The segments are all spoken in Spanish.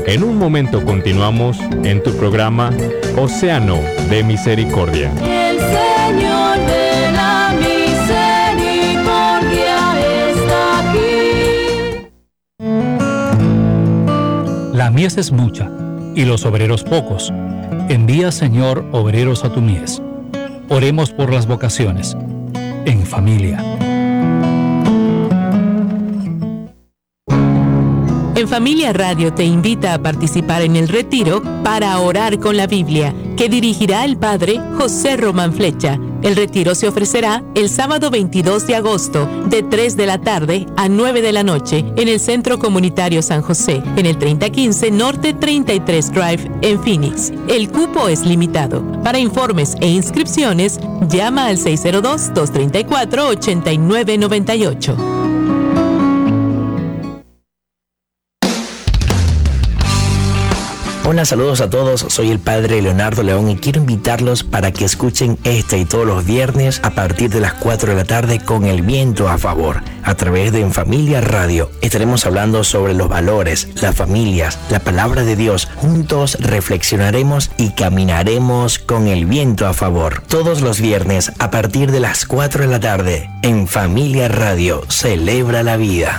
En un momento continuamos en tu programa Océano de Misericordia. El Señor de la misericordia está aquí. La mies es mucha y los obreros pocos. Envía, Señor, obreros a tu mies. Oremos por las vocaciones. En familia. En Familia Radio te invita a participar en el retiro para orar con la Biblia, que dirigirá el Padre José Román Flecha. El retiro se ofrecerá el sábado 22 de agosto, de 3 de la tarde a 9 de la noche, en el Centro Comunitario San José, en el 3015 Norte 33 Drive, en Phoenix. El cupo es limitado. Para informes e inscripciones, llama al 602-234-8998. Hola, saludos a todos, soy el Padre Leonardo León y quiero invitarlos para que escuchen este y todos los viernes a partir de las 4 de la tarde con el viento a favor, a través de En Familia Radio. Estaremos hablando sobre los valores, las familias, la palabra de Dios. Juntos reflexionaremos y caminaremos con el viento a favor. Todos los viernes a partir de las 4 de la tarde, En Familia Radio, celebra la vida.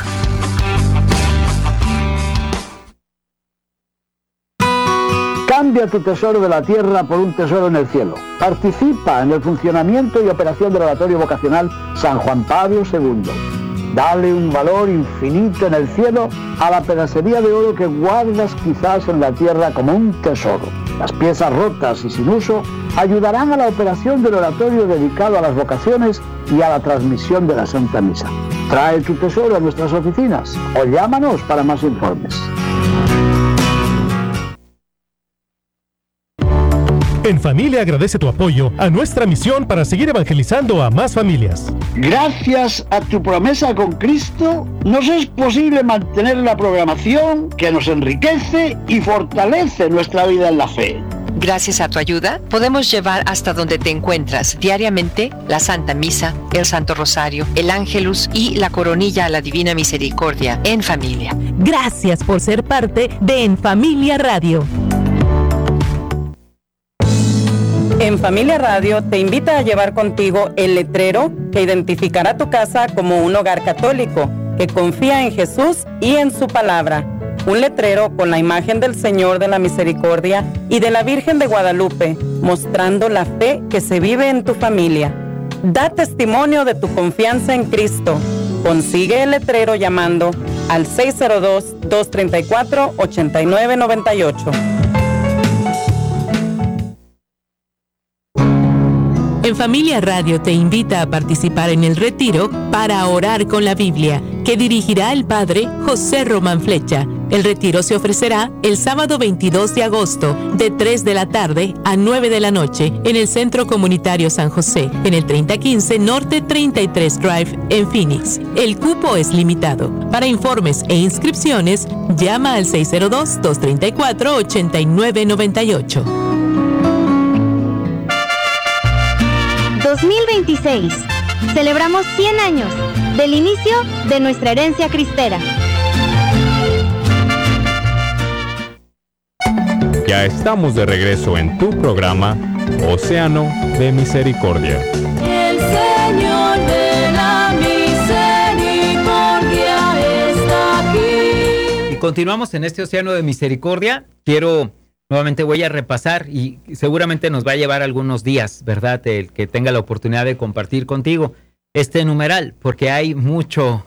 Cambia tu tesoro de la tierra por un tesoro en el cielo. Participa en el funcionamiento y operación del Oratorio Vocacional San Juan Pablo II. Dale un valor infinito en el cielo a la pedacería de oro que guardas quizás en la tierra como un tesoro. Las piezas rotas y sin uso ayudarán a la operación del oratorio dedicado a las vocaciones y a la transmisión de la Santa Misa. Trae tu tesoro a nuestras oficinas o llámanos para más informes. En Familia agradece tu apoyo a nuestra misión para seguir evangelizando a más familias. Gracias a tu promesa con Cristo, nos es posible mantener la programación que nos enriquece y fortalece nuestra vida en la fe. Gracias a tu ayuda, podemos llevar hasta donde te encuentras diariamente la Santa Misa, el Santo Rosario, el Ángelus y la Coronilla a la Divina Misericordia en familia. Gracias por ser parte de En Familia Radio. En Familia Radio te invita a llevar contigo el letrero que identificará tu casa como un hogar católico que confía en Jesús y en su palabra. Un letrero con la imagen del Señor de la Misericordia y de la Virgen de Guadalupe, mostrando la fe que se vive en tu familia. Da testimonio de tu confianza en Cristo. Consigue el letrero llamando al 602-234-8998. En Familia Radio te invita a participar en el retiro para orar con la Biblia, que dirigirá el Padre José Román Flecha. El retiro se ofrecerá el sábado 22 de agosto, de 3 de la tarde a 9 de la noche, en el Centro Comunitario San José, en el 3015 Norte 33 Drive, en Phoenix. El cupo es limitado. Para informes e inscripciones, llama al 602-234-8998. 2026. Celebramos 100 años del inicio de nuestra herencia cristera. Ya estamos de regreso en tu programa Océano de Misericordia. El Señor de la misericordia está aquí. Y continuamos en este Océano de Misericordia. Nuevamente voy a repasar y seguramente nos va a llevar algunos días, ¿verdad? El que tenga la oportunidad de compartir contigo este numeral, porque hay mucho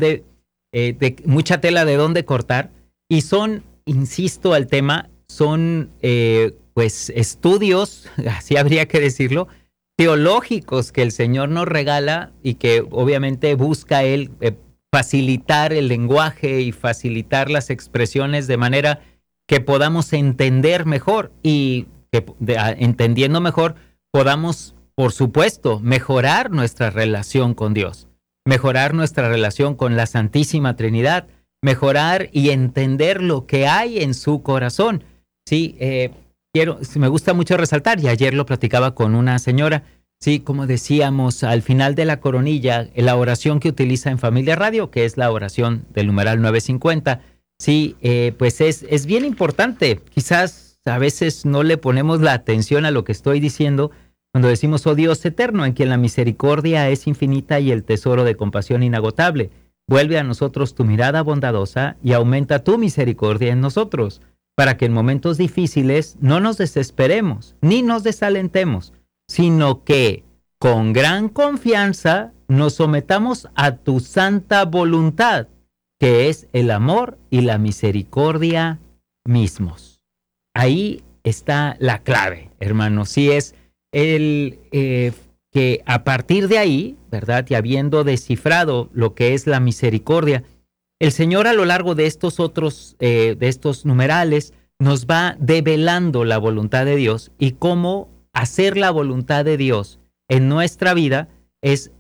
mucha tela de dónde cortar y insisto al tema, son pues estudios, así habría que decirlo, teológicos que el Señor nos regala y que obviamente busca Él facilitar el lenguaje y facilitar las expresiones de manera que podamos entender mejor y que entendiendo mejor podamos, por supuesto, mejorar nuestra relación con Dios, mejorar nuestra relación con la Santísima Trinidad, mejorar y entender lo que hay en su corazón. Sí, me gusta mucho resaltar, y ayer lo platicaba con una señora, sí, como decíamos, al final de la coronilla, la oración que utiliza en Familia Radio, que es la oración del numeral 950, Sí, pues es bien importante. Quizás a veces no le ponemos la atención a lo que estoy diciendo cuando decimos, oh Dios eterno, en quien la misericordia es infinita y el tesoro de compasión inagotable. Vuelve a nosotros tu mirada bondadosa y aumenta tu misericordia en nosotros, para que en momentos difíciles no nos desesperemos ni nos desalentemos, sino que con gran confianza nos sometamos a tu santa voluntad, que es el amor y la misericordia mismos. Ahí está la clave, hermanos. Sí, es el que a partir de ahí, ¿verdad? Y habiendo descifrado lo que es la misericordia, el Señor a lo largo de estos otros, de estos numerales, nos va develando la voluntad de Dios y cómo hacer la voluntad de Dios en nuestra vida es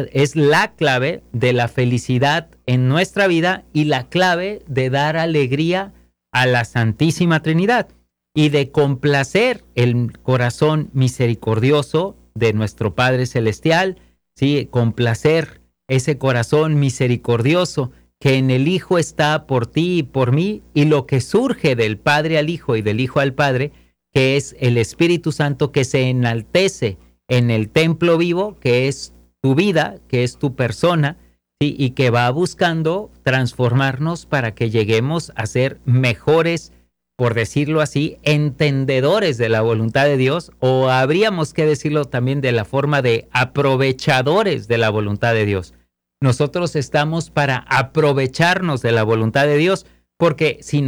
la clave de la felicidad en nuestra vida y la clave de dar alegría a la Santísima Trinidad y de complacer el corazón misericordioso de nuestro Padre Celestial, ¿sí? Complacer ese corazón misericordioso que en el Hijo está por ti y por mí, y lo que surge del Padre al Hijo y del Hijo al Padre, que es el Espíritu Santo que se enaltece en el templo vivo, que es tu vida, que es tu persona, ¿sí? Y que va buscando transformarnos para que lleguemos a ser mejores, por decirlo así, entendedores de la voluntad de Dios, o habríamos que decirlo también de la forma de aprovechadores de la voluntad de Dios. Nosotros estamos para aprovecharnos de la voluntad de Dios, porque si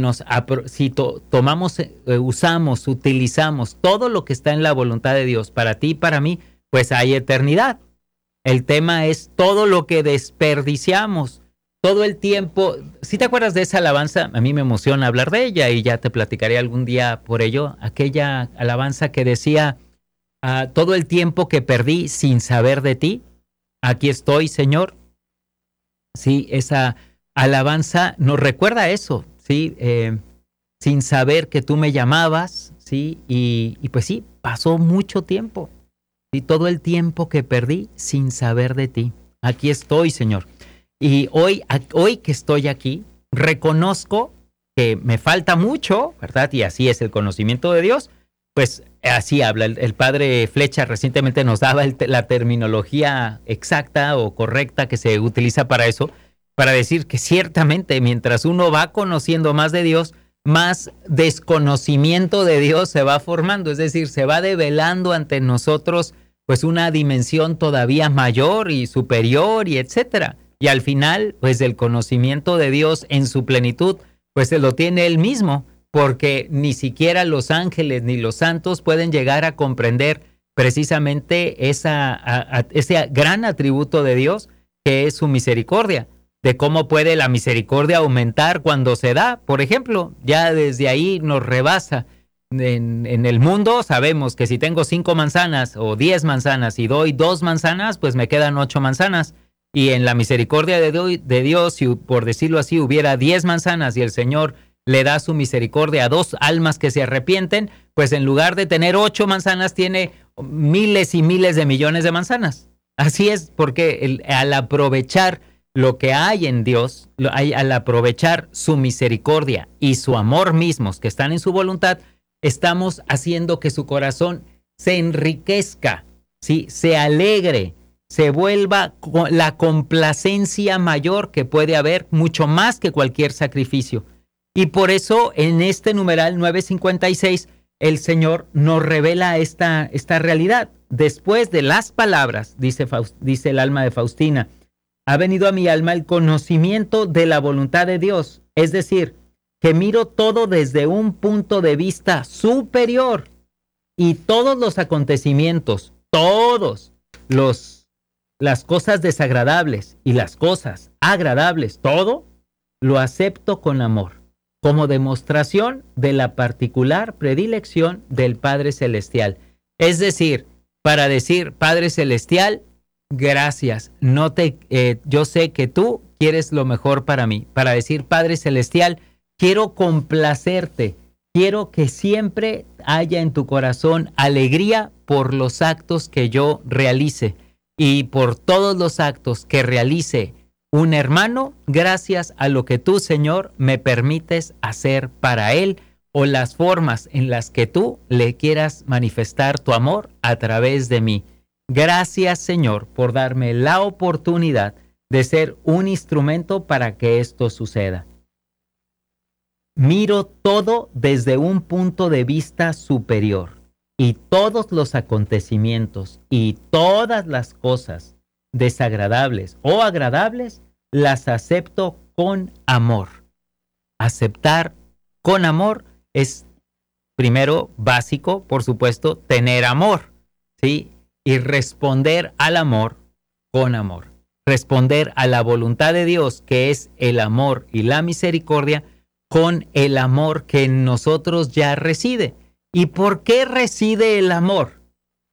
tomamos, usamos, utilizamos todo lo que está en la voluntad de Dios para ti y para mí, pues hay eternidad. El tema es todo lo que desperdiciamos, todo el tiempo. Si te acuerdas de esa alabanza, a mí me emociona hablar de ella y ya te platicaré algún día por ello, aquella alabanza que decía, todo el tiempo que perdí sin saber de ti, aquí estoy, Señor. Sí, esa alabanza nos recuerda eso, ¿sí? Sin saber que tú me llamabas, ¿sí? Y pues sí, pasó mucho tiempo. ¿Sí? Todo el tiempo que perdí sin saber de ti. Aquí estoy, Señor. Y hoy que estoy aquí, reconozco que me falta mucho, ¿verdad? Y así es el conocimiento de Dios. Pues así habla. El padre Flecha recientemente nos daba la terminología exacta o correcta que se utiliza para eso, para decir que ciertamente mientras uno va conociendo más de Dios, más desconocimiento de Dios se va formando, es decir, se va develando ante nosotros pues una dimensión todavía mayor y superior y etcétera. Y al final, pues el conocimiento de Dios en su plenitud, pues se lo tiene Él mismo, porque ni siquiera los ángeles ni los santos pueden llegar a comprender precisamente ese gran atributo de Dios que es su misericordia, de cómo puede la misericordia aumentar cuando se da. Por ejemplo, ya desde ahí nos rebasa. En el mundo sabemos que si tengo 5 manzanas o 10 manzanas y doy 2 manzanas, pues me quedan 8 manzanas. Y en la misericordia de Dios, si por decirlo así hubiera 10 manzanas y el Señor le da su misericordia a 2 almas que se arrepienten, pues en lugar de tener 8 manzanas tiene miles y miles de millones de manzanas. Así es, porque al aprovechar lo que hay en Dios, al aprovechar su misericordia y su amor mismos que están en su voluntad, estamos haciendo que su corazón se enriquezca, ¿sí? Se alegre, se vuelva la complacencia mayor que puede haber, mucho más que cualquier sacrificio. Y por eso en este numeral 956 el Señor nos revela esta realidad. Después de las palabras, dice el alma de Faustina, ha venido a mi alma el conocimiento de la voluntad de Dios, es decir, que miro todo desde un punto de vista superior y todos los acontecimientos, las cosas desagradables y las cosas agradables, todo lo acepto con amor, como demostración de la particular predilección del Padre Celestial. Es decir, para decir, Padre Celestial, gracias, yo sé que tú quieres lo mejor para mí. Para decir, Padre Celestial, quiero complacerte, quiero que siempre haya en tu corazón alegría por los actos que yo realice y por todos los actos que realice un hermano gracias a lo que tú, Señor, me permites hacer para él, o las formas en las que tú le quieras manifestar tu amor a través de mí. Gracias, Señor, por darme la oportunidad de ser un instrumento para que esto suceda. Miro todo desde un punto de vista superior, y todos los acontecimientos y todas las cosas desagradables o agradables las acepto con amor. Aceptar con amor es, primero, básico, por supuesto, tener amor, ¿sí? Y responder al amor con amor. Responder a la voluntad de Dios, que es el amor y la misericordia, con el amor que en nosotros ya reside. ¿Y por qué reside el amor?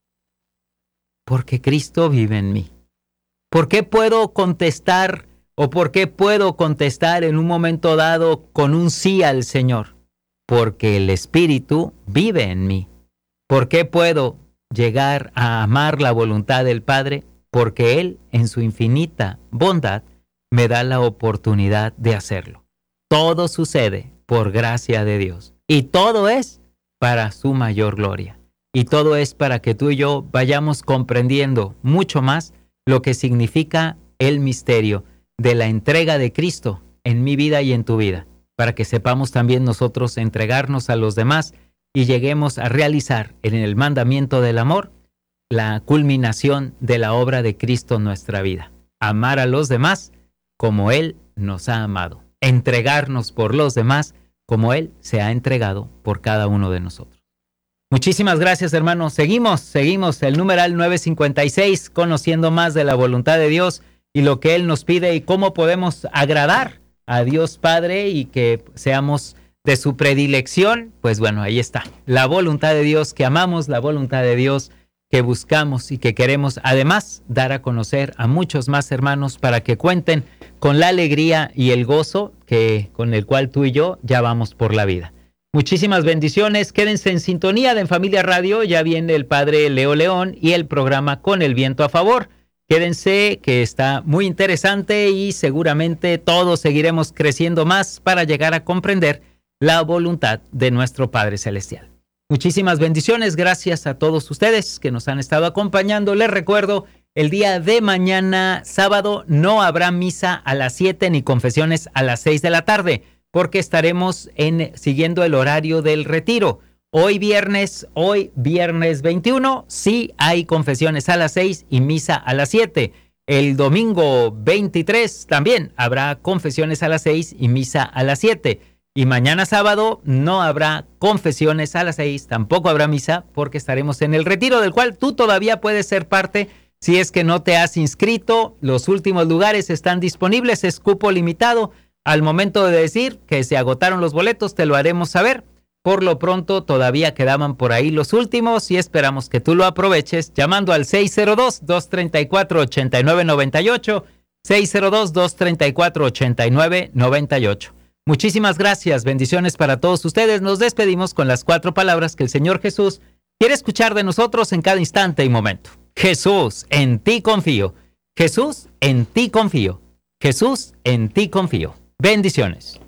Porque Cristo vive en mí. ¿Por qué puedo contestar o por qué puedo contestar en un momento dado con un sí al Señor? Porque el Espíritu vive en mí. ¿Por qué puedo llegar a amar la voluntad del Padre? Porque Él, en su infinita bondad, me da la oportunidad de hacerlo. Todo sucede por gracia de Dios. Y todo es para su mayor gloria. Y todo es para que tú y yo vayamos comprendiendo mucho más lo que significa el misterio de la entrega de Cristo en mi vida y en tu vida, para que sepamos también nosotros entregarnos a los demás y lleguemos a realizar en el mandamiento del amor la culminación de la obra de Cristo en nuestra vida. Amar a los demás como Él nos ha amado. Entregarnos por los demás como Él se ha entregado por cada uno de nosotros. Muchísimas gracias, hermanos. Seguimos el numeral 956, conociendo más de la voluntad de Dios y lo que Él nos pide y cómo podemos agradar a Dios Padre y que seamos de su predilección. Pues bueno, ahí está, la voluntad de Dios que amamos, la voluntad de Dios que buscamos y que queremos además dar a conocer a muchos más hermanos para que cuenten con la alegría y el gozo con el cual tú y yo ya vamos por la vida. Muchísimas bendiciones, quédense en sintonía de En Familia Radio, ya viene el Padre Leo León y el programa Con el Viento a Favor. Quédense, que está muy interesante y seguramente todos seguiremos creciendo más para llegar a comprender la voluntad de nuestro Padre Celestial. Muchísimas bendiciones, gracias a todos ustedes que nos han estado acompañando. Les recuerdo, el día de mañana, sábado, no habrá misa a las 7 ni confesiones a las 6 de la tarde, porque estaremos siguiendo el horario del retiro. Hoy viernes 21, sí hay confesiones a las 6 y misa a las 7. El domingo 23 también habrá confesiones a las 6 y misa a las 7. Y mañana sábado no habrá confesiones a las 6, tampoco habrá misa, porque estaremos en el retiro, del cual tú todavía puedes ser parte si es que no te has inscrito. Los últimos lugares están disponibles, es cupo limitado. Al momento de decir que se agotaron los boletos, te lo haremos saber. Por lo pronto, todavía quedaban por ahí los últimos y esperamos que tú lo aproveches llamando al 602-234-8998, 602-234-8998. Muchísimas gracias, bendiciones para todos ustedes. Nos despedimos con las 4 palabras que el Señor Jesús quiere escuchar de nosotros en cada instante y momento. Jesús, en ti confío. Jesús, en ti confío. Jesús, en ti confío. Bendiciones.